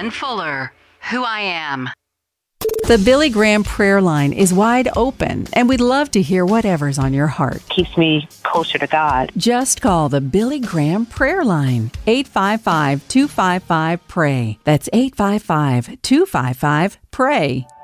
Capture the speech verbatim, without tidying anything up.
Jen Fuller, Who I Am. The Billy Graham prayer line is wide open, and we'd love to hear whatever's on your heart. Keeps me closer to God. Just call the Billy Graham prayer line, eight five five, two five five, P R A Y. That's eight five five, two five five, P R A Y.